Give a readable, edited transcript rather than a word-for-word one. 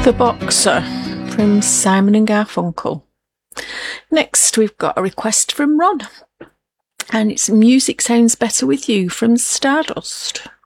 The Boxer from Simon and Garfunkel. Next, we've got a request from Ron, and it's Music Sounds Better With You from Stardust.